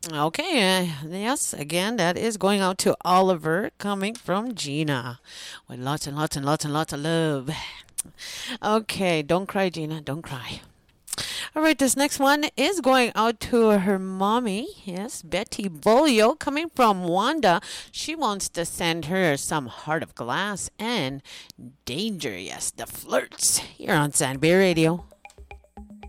Okay, yes, again, that is going out to Oliver coming from Gina with lots and lots and lots and lots of love. Okay, don't cry, Gina, don't cry. All right, this next one is going out to her mommy. Yes, Betty Bolio coming from Wanda. She wants to send her some Heart of Glass and Danger. Yes, the flirts here on Sandby Radio.